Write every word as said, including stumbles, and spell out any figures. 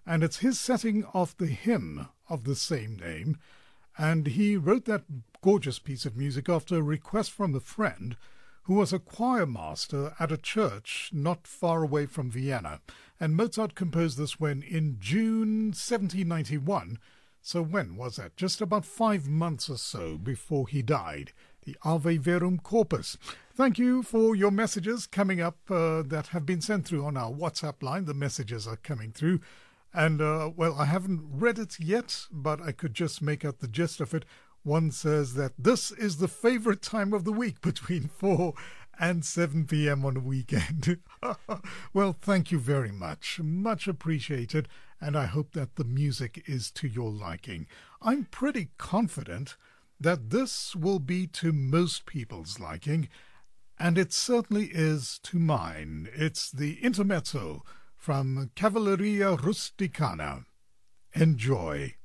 and it's his setting of the hymn of the same name. And he wrote that gorgeous piece of music after a request from a friend who was a choir master at a church not far away from Vienna. And Mozart composed this when in June seventeen ninety-one, so when was that? Just about five months or so before he died. The Ave Verum Corpus. Thank you for your messages coming up uh, that have been sent through on our WhatsApp line. The messages are coming through. And, uh, well, I haven't read it yet, but I could just make out the gist of it. One says that this is the favorite time of the week between four and seven p.m. on a weekend. Well, thank you very much. Much appreciated. And I hope that the music is to your liking. I'm pretty confident that this will be to most people's liking, and it certainly is to mine. It's the intermezzo from Cavalleria Rusticana. Enjoy.